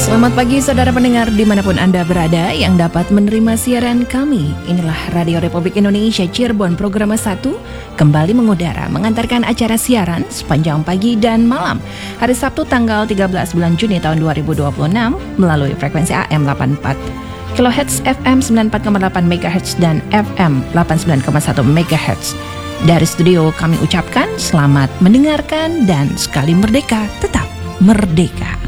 Selamat pagi saudara pendengar dimanapun Anda berada yang dapat menerima siaran kami. Inilah Radio Republik Indonesia Cirebon Programa 1 kembali mengudara mengantarkan acara siaran sepanjang pagi dan malam hari Sabtu tanggal 13 bulan Juni tahun 2026 melalui frekuensi AM 84 kHz, FM 94,8 MHz dan FM 89,1 MHz. Dari studio kami ucapkan selamat mendengarkan dan sekali merdeka tetap merdeka.